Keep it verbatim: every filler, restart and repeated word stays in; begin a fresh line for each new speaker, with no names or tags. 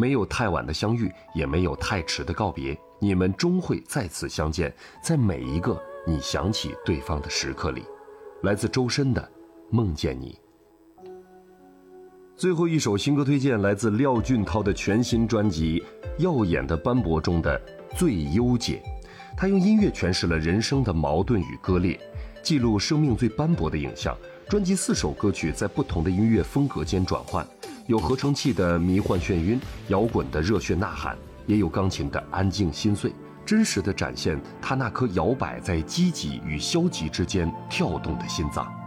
没有太晚的相遇，也没有太迟的告别，你们终会再次相见，在每一个你想起对方的时刻里。来自周深的《梦见你》。最后一首新歌推荐来自廖俊涛的全新专辑《耀眼的斑驳》中的《最优解》。他用音乐诠释了人生的矛盾与割裂，记录生命最斑驳的影像。专辑四首歌曲在不同的音乐风格间转换，有合成器的迷幻眩晕，摇滚的热血呐喊，也有钢琴的安静心碎，真实地展现他那颗摇摆在积极与消极之间跳动的心脏。